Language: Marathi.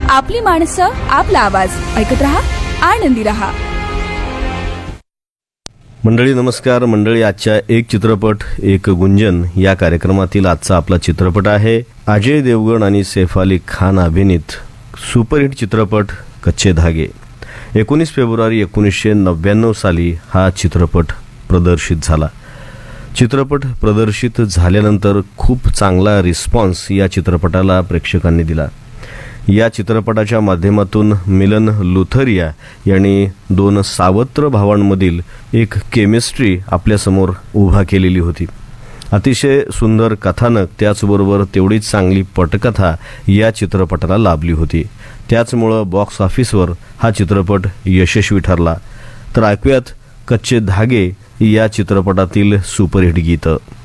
आपली माणसं, आपला आवाज ऐकत रहा, आनंदी रहा. मंडळी नमस्कार. मंडळी, आजच्या एक चित्रपट एक गुंजन या कार्यक्रमातील आजचा आपला चित्रपट आहे अजय देवगण आणि सैफ अली खान अभिनीत सुपरहिट चित्रपट कच्चे धागे. 19 फेब्रुवारी 1999 साली हा चित्रपट प्रदर्शित झाला. चित्रपट प्रदर्शित झाल्यानंतर खूप चांगला रिस्पॉन्स या चित्रपटाला प्रेक्षकांनी दिला. या चित्रपटाच्या माध्यमातून मिलन लुथरिया यांनी दोन सावत्र भावांमधील एक केमिस्ट्री आपल्यासमोर उभा केलेली होती. अतिशय सुंदर कथानक, त्याचबरोबर तेवढीच चांगली पटकथा या चित्रपटाला लाभली होती. त्याचमुळं बॉक्स ऑफिसवर हा चित्रपट यशस्वी ठरला. तर ऐकूयात कच्चे धागे या चित्रपटातील सुपरहिट गीतं.